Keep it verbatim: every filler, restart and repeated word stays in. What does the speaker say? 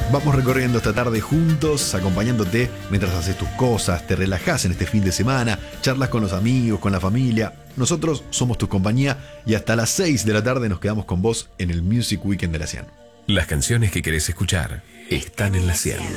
Vamos recorriendo esta tarde juntos, acompañándote mientras haces tus cosas, te relajás en este fin de semana, charlas con los amigos, con la familia. Nosotros somos tu compañía y hasta las seis de la tarde nos quedamos con vos en el Music Weekend de la cien. Las canciones que querés escuchar están en la cien.